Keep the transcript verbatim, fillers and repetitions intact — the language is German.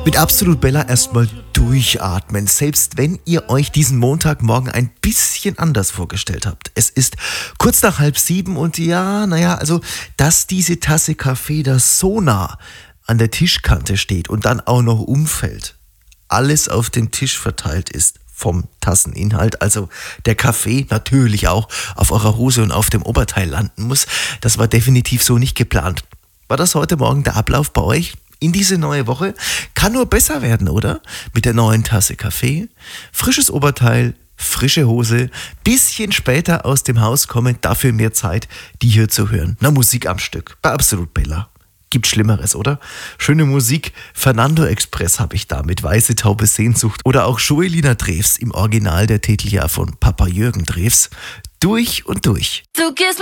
Mit Absolut Bella erstmal durchatmen, selbst wenn ihr euch diesen Montagmorgen ein bisschen anders vorgestellt habt. Es ist kurz nach halb sieben und ja, naja, also, dass diese Tasse Kaffee da so nah an der Tischkante steht und dann auch noch umfällt, alles auf dem Tisch verteilt ist vom Tasseninhalt, also der Kaffee natürlich auch auf eurer Hose und auf dem Oberteil landen muss, das war definitiv so nicht geplant. War das heute Morgen der Ablauf bei euch? In diese neue Woche kann nur besser werden, oder? Mit der neuen Tasse Kaffee, frisches Oberteil, frische Hose, bisschen später aus dem Haus kommen, dafür mehr Zeit, die hier zu hören. Na, Musik am Stück, bei Absolut Bella. Gibt Schlimmeres, oder? Schöne Musik, Fernando Express habe ich da mit Weiße Taube Sehnsucht oder auch Joelina Drews im Original der Titel ja von Papa Jürgen Drews. Durch und durch. Du gehst